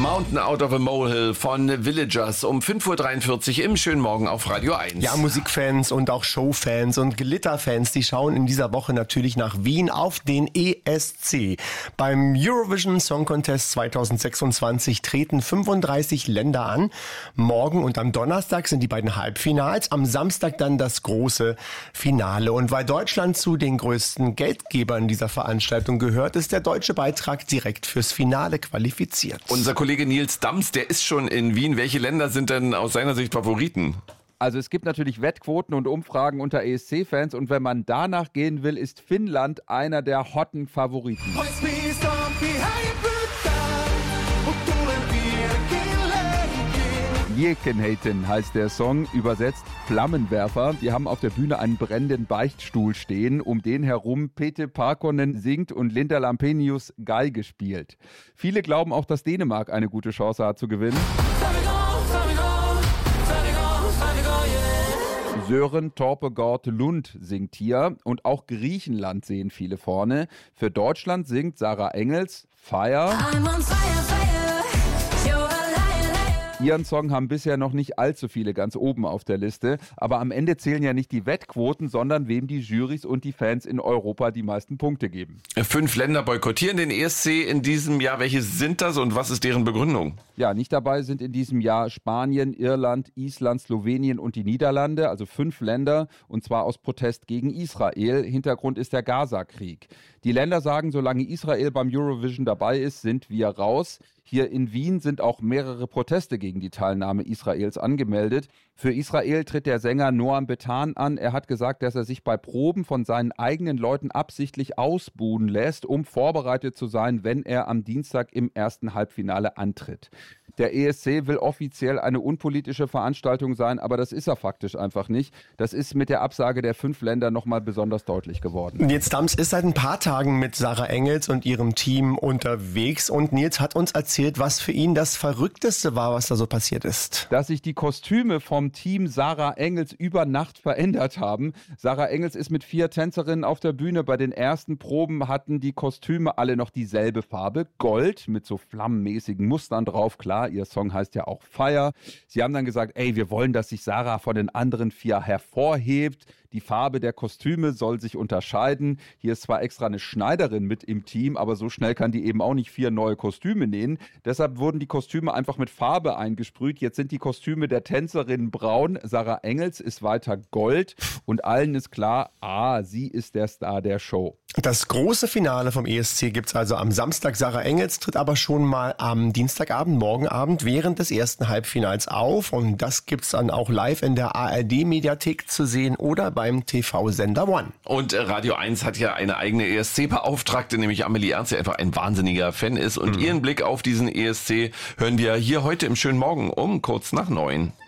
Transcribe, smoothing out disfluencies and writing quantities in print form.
Mountain Out of a Molehill von Villagers um 5.43 Uhr im schönen Morgen auf Radio 1. Ja, Musikfans und auch Showfans und Glitterfans, die schauen in dieser Woche natürlich nach Wien auf den ESC. Beim Eurovision Song Contest 2026 treten 35 Länder an. Morgen und am Donnerstag sind die beiden Halbfinals, am Samstag dann das große Finale. Und weil Deutschland zu den größten Geldgebern dieser Veranstaltung gehört, ist der deutsche Beitrag direkt fürs Finale qualifiziert. Unser Kollege Nils Dams, der ist schon in Wien. Welche Länder sind denn aus seiner Sicht Favoriten? Also es gibt natürlich Wettquoten und Umfragen unter ESC-Fans und wenn man danach gehen will, ist Finnland einer der hotten Favoriten. Liekenheiten heißt der Song, übersetzt Flammenwerfer. Die haben auf der Bühne einen brennenden Beichtstuhl stehen, um den herum Pete Parkkonen singt und Linda Lampenius Geige spielt. Viele glauben auch, dass Dänemark eine gute Chance hat zu gewinnen. Sören Torpegård Lund singt hier und auch Griechenland sehen viele vorne. Für Deutschland singt Sarah Engels Fire. Ihren Song haben bisher noch nicht allzu viele ganz oben auf der Liste, aber am Ende zählen ja nicht die Wettquoten, sondern wem die Jurys und die Fans in Europa die meisten Punkte geben. 5 Länder boykottieren den ESC in diesem Jahr. Welche sind das und was ist deren Begründung? Ja, nicht dabei sind in diesem Jahr Spanien, Irland, Island, Slowenien und die Niederlande, also 5 Länder, und zwar aus Protest gegen Israel. Hintergrund ist der Gaza-Krieg. Die Länder sagen, solange Israel beim Eurovision dabei ist, sind wir raus. Hier in Wien sind auch mehrere Proteste gegen die Teilnahme Israels angemeldet. Für Israel tritt der Sänger Noam Betan an. Er hat gesagt, dass er sich bei Proben von seinen eigenen Leuten absichtlich ausbuhen lässt, um vorbereitet zu sein, wenn er am Dienstag im ersten Halbfinale antritt. Der ESC will offiziell eine unpolitische Veranstaltung sein, aber das ist er faktisch einfach nicht. Das ist mit der Absage der 5 Länder nochmal besonders deutlich geworden. Nils Dams ist seit ein paar Tagen mit Sarah Engels und ihrem Team unterwegs und Nils hat uns erzählt, was für ihn das Verrückteste war, was da so passiert ist. Dass sich die Kostüme vom Team Sarah Engels über Nacht verändert haben. Sarah Engels ist mit 4 Tänzerinnen auf der Bühne. Bei den ersten Proben hatten die Kostüme alle noch dieselbe Farbe, Gold, mit so flammenmäßigen Mustern drauf, klar. Ihr Song heißt ja auch Fire. Sie haben dann gesagt, wir wollen, dass sich Sarah von den anderen 4 hervorhebt. Die Farbe der Kostüme soll sich unterscheiden. Hier ist zwar extra eine Schneiderin mit im Team, aber so schnell kann die eben auch nicht 4 neue Kostüme nähen. Deshalb wurden die Kostüme einfach mit Farbe eingesprüht. Jetzt sind die Kostüme der Tänzerinnen braun. Sarah Engels ist weiter Gold. Und allen ist klar, sie ist der Star der Show. Das große Finale vom ESC gibt's also am Samstag. Sarah Engels tritt aber schon mal am Dienstagabend, morgen Abend während des ersten Halbfinals auf. Und das gibt's dann auch live in der ARD-Mediathek zu sehen oder beim TV-Sender One. Und Radio 1 hat ja eine eigene ESC-Beauftragte, nämlich Amelie Ernst, die einfach ein wahnsinniger Fan ist. Und ihren Blick auf diesen ESC hören wir hier heute im schönen Morgen um kurz nach 9.